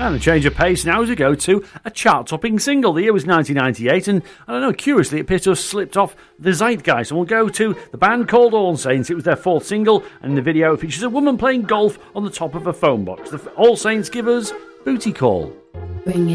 And a change of pace now as we go to a chart-topping single. The year was 1998, and I don't know, curiously, it appears to have slipped off the zeitgeist. And we'll go to the band called All Saints. It was their fourth single, and in the video it features a woman playing golf on the top of a phone box. The All Saints give us Booty Call. Bring it